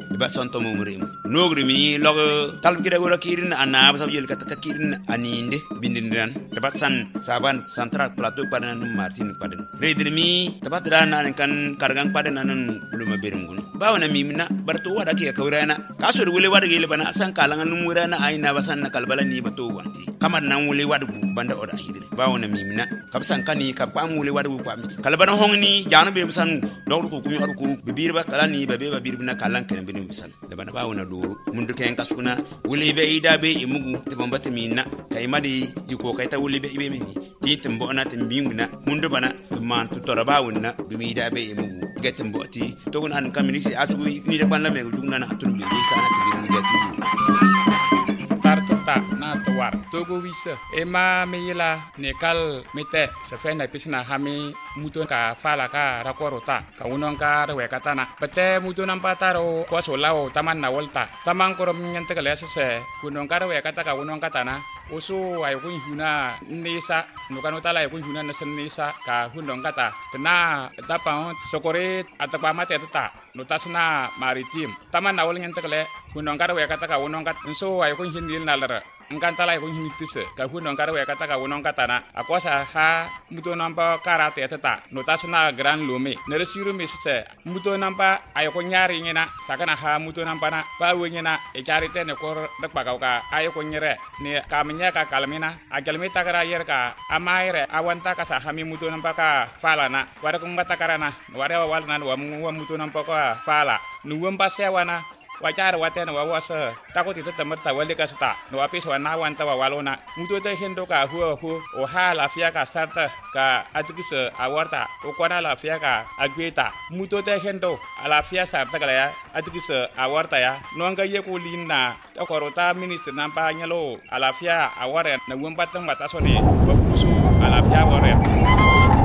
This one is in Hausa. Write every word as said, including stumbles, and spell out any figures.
ba son to mumri nogri mi log tal kida gora kirin ana ba sabjel kata kirin aninde bindindan tabat san saban central plateau padan martin padan redrimi tabat dana kan kargang padan nan luma berungun bawana mimina barto wada ke kawrana kasur wule wada gele bana san kalangan numurana aina basan na kalbala ni bato wanti kamar nan wule wada banda oda hidre bawana mimina kapsan kani kapam wule wada pam kalbana hongni janu be san dawru ko kumi aru ko bibir ba kala ni babe babir bina kalan kan bin misal da bana bawana do mundu ken kasuna wule be ida be imugu te bambata minna kay madi yiko kay ta wule be ibe mini titim bona timbinguna mundu bana man to toraba wonna bimi ida be imugu getem boti to gon an kamini asu ni de ban la me jugna na atun be sana to bi getu tarta na tawar togo wisa ema meyila nekal mete se fe na pisna hami muton ka fala ka rakorota ka unon ka rewe katana pete muton ampataro ko solao taman na volta taman korom nyante kale se kunon ka rewe kata ka unon katana usu ay kun huna nisa nukano tala ay kun huna na nisa ka hundong kata kena tapang sokore atapa mate tata notasna maritim taman na wol nyante kale kunon ka rewe kata ka unon kat so ay kun hindi nalara engkan tala ko hinitise ka hunon karo ya kata ka wonon katana akosa ha muto nampa karate tata notasna gran lume nere siru misse muto nampa ayo ko nyari ngena sakana ha muto nampa na pa wengena e charite ne kor dak pa ka ayo ko nyere ne kamnya ka kalmina agalmi takara yer ka amaire awanta ka sa hami muto nampa ka falana wara ko ngata karana wara wal nan wa muto nampa ka fala nuwamba sewana wajar watena wa wasa takoti tata marta wale ka sta no apis wa na wanta wa walona muto te hendo ka hu hu o ha la fia ka sarta ka atikisa awarta o kwana la fia ka agweta muto te hendo ala fia sarta kala ya atikisa awarta ya no nga ye ko linna ta korota minister nampa nyalo ala fia aware na wumbatang batasone ba kusu ala fia aware